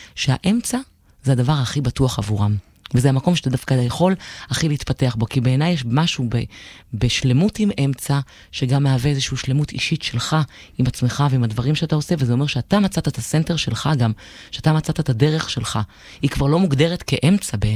שהאמצע זה הדבר הכי בטוח עבורם. וזה המקום שאתה דווקא יכול הכי להתפתח בו, כי בעיניי יש משהו בשלמות עם אמצע, שגם מהווה איזושהי שלמות אישית שלך, עם עצמך ועם הדברים שאתה עושה, וזה אומר שאתה מצאת את הסנטר שלך גם, שאתה מצאת את הדרך שלך. היא כבר לא מוגדרת כאמצע בעיניי.